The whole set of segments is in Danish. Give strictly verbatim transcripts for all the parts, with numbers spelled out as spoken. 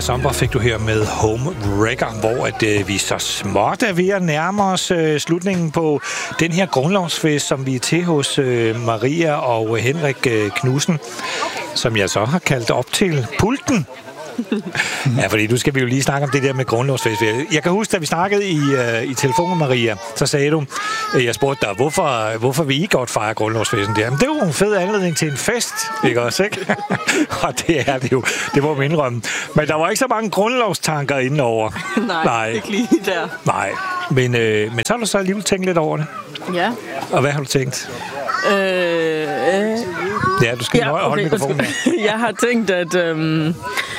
Sommer fik du her med Home Wrecker, hvor at, øh, vi så småt er ved at nærme os øh, slutningen på den her grundlovsfest, som vi er til hos øh, Maria og Henrik øh, Knudsen, som jeg så har kaldt op til pulten. Ja, fordi nu skal vi jo lige snakke om det der med grundlovsfest. Jeg kan huske, da vi snakkede i, uh, i telefonen, Maria, så sagde du, uh, jeg spurgte dig, hvorfor, hvorfor vi ikke godt fejre grundlovsfesten der? Men det er jo en fed anledning til en fest, ikke også, ikke? Og det er det jo, det må man indrømme. Men der var ikke så mange grundlovstanker indenover. Nej, Nej, ikke lige der. Nej, men, uh, men så har du så alligevel tænkt lidt over det. Ja. Og hvad har du tænkt? Øh, øh, ja, du skal ja, holde okay, mikrofonen af. Jeg har tænkt, at... Øhm,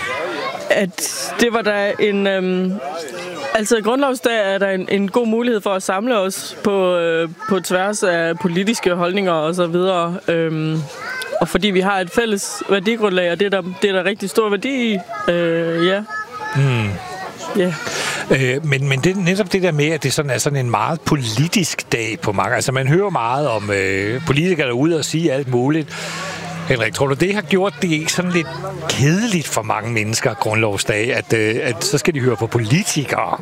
at det var der en... Øhm, altså, grundlovsdag er der en, en god mulighed for at samle os på, øh, på tværs af politiske holdninger og så videre. Øhm, og fordi vi har et fælles værdigrundlag, og det er der, det er der rigtig stor værdi i. Øh, ja. Mm. Yeah. Øh, men, men det er netop det der med, at det sådan er sådan en meget politisk dag på mange. Altså, man hører meget om øh, politikere derude og sige alt muligt. Henrik, tror du, det har gjort det ikke sådan lidt kedeligt for mange mennesker, grundlovsdag, at, øh, at så skal de høre på politikere?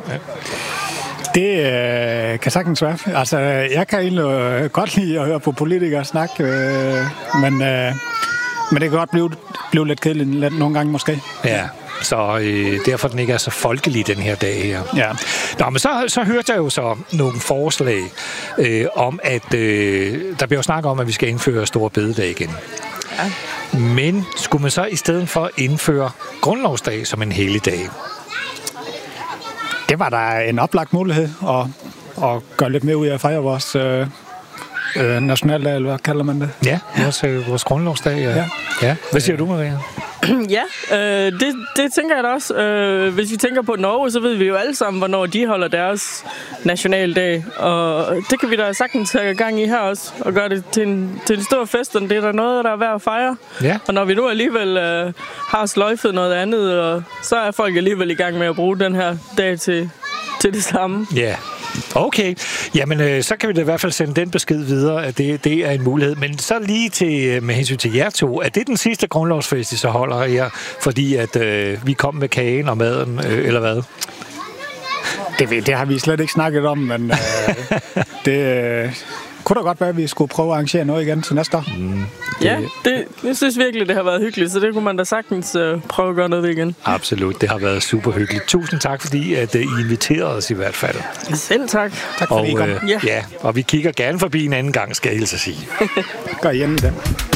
Det øh, kan sagtens være. Altså, jeg kan egentlig øh, godt lide at høre på politikere snakke, øh, men, øh, men det kan godt blive, blive lidt kedeligt nogle gange måske. Ja. Så øh, derfor den ikke er så folkelig den her dag her. Ja. Nå, men så, så hørte jeg jo så nogle forslag øh, om, at øh, der bliver jo snakket om, at vi skal indføre store bededag igen. Ja. Men skulle man så i stedet for indføre grundlovsdag som en helligdag? Det var der en oplagt mulighed at, at gøre lidt mere ud af at fejre vores øh, øh, nationaldag, eller hvad kalder man det? Ja, vores, øh, vores grundlovsdag. Ja. Ja. Ja. Hvad siger du, Maria? Ja, øh, det, det tænker jeg da også. Øh, hvis vi tænker på Norge, så ved vi jo alle sammen, hvornår de holder deres nationaldag. Og det kan vi da sagtens have gang i her også, og gøre det til en, til en stor fest, og det er der noget, der er værd at fejre. Ja. Og når vi nu alligevel øh, har sløjfet noget andet, og så er folk alligevel i gang med at bruge den her dag til, til det samme. Ja. Okay, jamen øh, så kan vi da i hvert fald sende den besked videre, at det, det er en mulighed. Men så lige til, med hensyn til jer to, er det den sidste grundlovsfest, I så holder jer, fordi at øh, vi kom med kagen og maden, øh, eller hvad? Det, det har vi slet ikke snakket om, men øh, det øh, kunne da godt være, at vi skulle prøve at arrangere noget igen til næste år. Mm. Ja, det, jeg synes virkelig, det har været hyggeligt, så det kunne man da sagtens uh, prøve at gøre noget ved igen. Absolut, det har været super hyggeligt. Tusind tak, fordi at, uh, I inviterede os i hvert fald. Selv tak. Tak fordi I kom. Uh, ja. ja, og vi kigger gerne forbi en anden gang, skal jeg hilse at sige. Gør I endelig det.